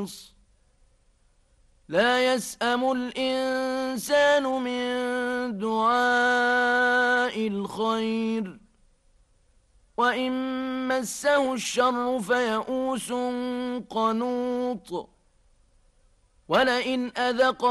محيص لا يسأم الإنسان من دعاء الخير وإن مسه الشر فيئوس قنوط ولئن أذقنا